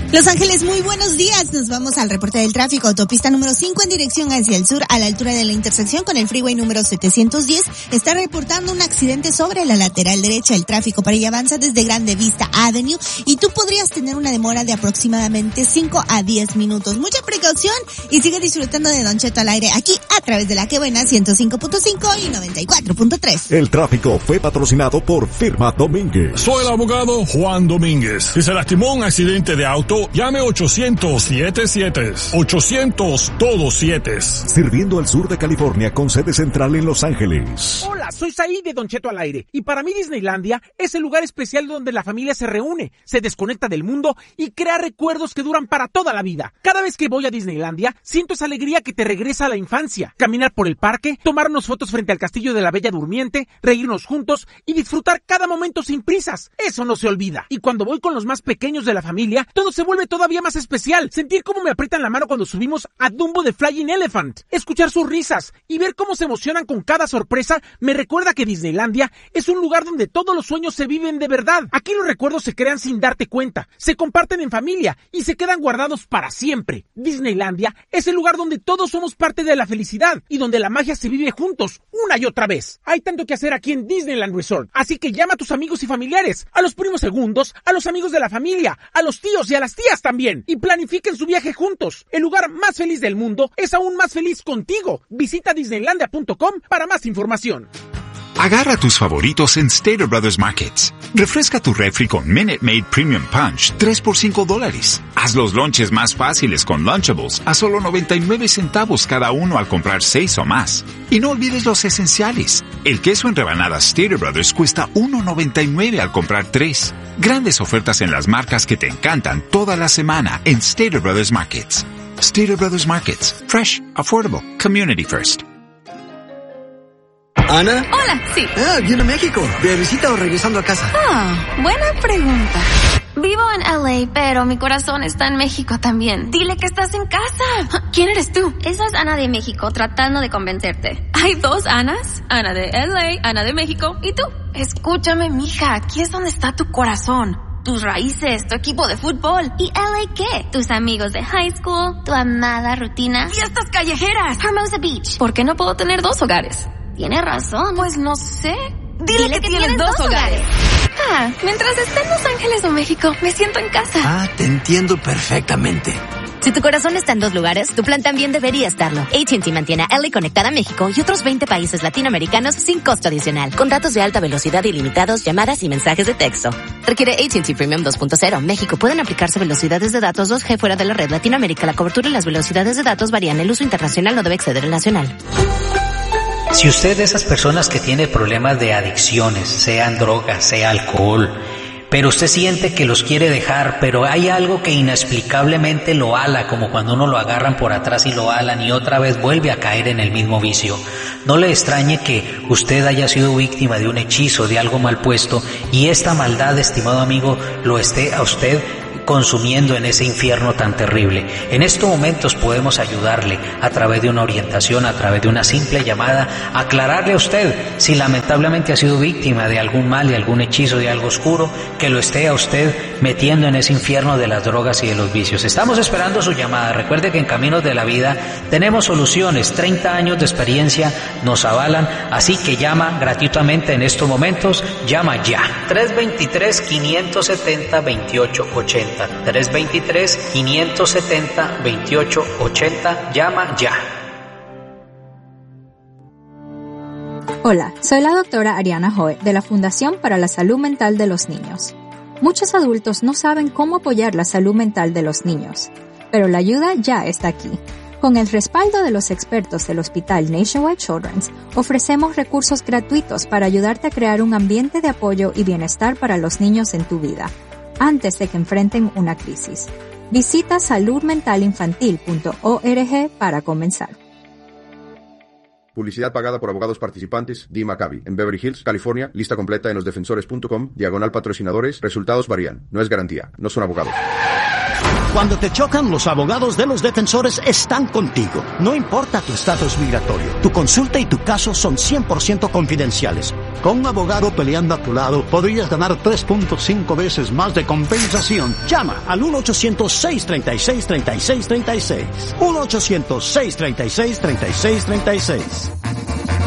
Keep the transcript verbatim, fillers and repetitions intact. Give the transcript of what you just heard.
Los Ángeles, muy buenos días. Nos vamos al reporte del tráfico. Autopista número cinco en dirección hacia el sur, a la altura de la intersección con el freeway número setecientos diez. Está reportando un accidente sobre la lateral derecha. El tráfico para allá avanza desde Grande Vista Avenue y tú podrías tener una demora de aproximadamente cinco a diez minutos. Mucha precaución y sigue disfrutando de Don Cheto al aire aquí a través de la Que Buena ciento cinco punto cinco y noventa y cuatro punto tres. El tráfico fue patrocinado por Firma Domínguez. Soy el abogado Juan Domínguez. Si se lastimó un accidente de auto, llame ochocientos siete siete. ochocientos todos siete. Sirviendo al sur de California con sede central en Los Ángeles. Hola, soy Said de Don Cheto al aire. Y para mí Disneylandia es el lugar especial donde la familia se reúne, se desconecta del mundo y crea recuerdos que duran para toda la vida. Cada vez que voy a Disneylandia, siento esa alegría que te regresa a la infancia. Caminar por el parque, tomarnos fotos frente al castillo de la Bella Durmiente, reírnos juntos y disfrutar cada momento sin prisas. Eso no se olvida. Y cuando voy con los más pequeños de la familia, todo se vuelve todavía más especial. Sentir cómo me aprietan la mano cuando subimos a Dumbo de Flying Elephant. Escuchar sus risas y ver cómo se emocionan con cada sorpresa me recuerda que Disneylandia es un lugar donde todos los sueños se viven de verdad. Aquí los recuerdos se crean sin darte cuenta, se comparten en familia y se quedan guardados para siempre. Disneylandia es el lugar donde todos somos parte de la felicidad y donde la magia se vive juntos una y otra vez. Hay tanto que hacer aquí en Disneyland Resort, así que llama a tus amigos y familiares, a los primos segundos, a los amigos de la familia, a los tíos y a las tías también, y planifiquen su viaje juntos. El lugar más feliz del mundo es aún más feliz contigo. Visita disneylandia punto com para más información. Agarra tus favoritos en Stater Brothers Markets. Refresca tu refri con Minute Maid Premium Punch, tres por cinco dólares. Haz los lunches más fáciles con Lunchables a solo noventa y nueve centavos cada uno al comprar seis o más. Y no olvides los esenciales. El queso en rebanadas Stater Brothers cuesta uno noventa y nueve al comprar tres. Grandes ofertas en las marcas que te encantan toda la semana en Stater Brothers Markets. Stater Brothers Markets. Fresh, affordable, community first. ¿Ana? Hola, sí. Ah, viene a México. ¿De visita o regresando a casa? Ah, buena pregunta. Vivo en L A, pero mi corazón está en México también. Dile que estás en casa. ¿Quién eres tú? Esa es Ana de México, tratando de convencerte. ¿Hay dos Anas? Ana de L A, Ana de México. ¿Y tú? Escúchame, mija. Aquí es donde está tu corazón. Tus raíces, tu equipo de fútbol. ¿Y L A qué? Tus amigos de high school, tu amada rutina. Fiestas callejeras. Hermosa Beach. ¿Por qué no puedo tener dos hogares? Tienes razón. Pues no sé. Dile, Dile que, que tienes, tienes dos dos hogares. Ah, mientras esté en Los Ángeles o México, me siento en casa. Ah, te entiendo perfectamente. Si tu corazón está en dos lugares, tu plan también debería estarlo. A T and T mantiene a L A conectada a México y otros veinte países latinoamericanos sin costo adicional. Con datos de alta velocidad ilimitados, llamadas y mensajes de texto. Requiere A T and T Premium dos punto cero. México. Pueden aplicarse velocidades de datos dos G fuera de la red. Latinoamérica. La cobertura y las velocidades de datos varían. El uso internacional no debe exceder el nacional. Si usted es de esas personas que tiene problemas de adicciones, sean drogas, sea alcohol, pero usted siente que los quiere dejar, pero hay algo que inexplicablemente lo ala, como cuando uno lo agarran por atrás y lo alan y otra vez vuelve a caer en el mismo vicio. No le extrañe que usted haya sido víctima de un hechizo, de algo mal puesto, y esta maldad, estimado amigo, lo esté a usted consumiendo en ese infierno tan terrible. En estos momentos podemos ayudarle a través de una orientación, a través de una simple llamada, aclararle a usted si lamentablemente ha sido víctima de algún mal, de algún hechizo, de algo oscuro, que lo esté a usted metiendo en ese infierno de las drogas y de los vicios. Estamos esperando su llamada. Recuerde que en Caminos de la Vida tenemos soluciones. treinta años de experiencia nos avalan, así que llama gratuitamente en estos momentos. Llama ya. tres dos tres, cinco siete cero, dos ocho ocho cero. tres dos tres, cinco siete cero, dos ocho ocho cero. Llama ya. Hola, soy la doctora Ariana Hoy de la Fundación para la Salud Mental de los Niños. Muchos adultos no saben cómo apoyar la salud mental de los niños, pero la ayuda ya está aquí. Con el respaldo de los expertos del Hospital Nationwide Children's, ofrecemos recursos gratuitos para ayudarte a crear un ambiente de apoyo y bienestar para los niños en tu vida, antes de que enfrenten una crisis. Visita salud mental infantil punto org para comenzar. Publicidad pagada por abogados participantes. Dee Maccabi, en Beverly Hills, California. Lista completa en los defensores punto com. Diagonal patrocinadores. Resultados varían. No es garantía. No son abogados. Cuando te chocan, los abogados de los defensores están contigo. No importa tu estatus migratorio, tu consulta y tu caso son cien por ciento confidenciales. Con un abogado peleando a tu lado, podrías ganar tres punto cinco veces más de compensación. Llama al uno ochocientos, seis treinta y seis, treinta y seis treinta y seis. uno ochocientos, seis treinta y seis, treinta y seis treinta y seis.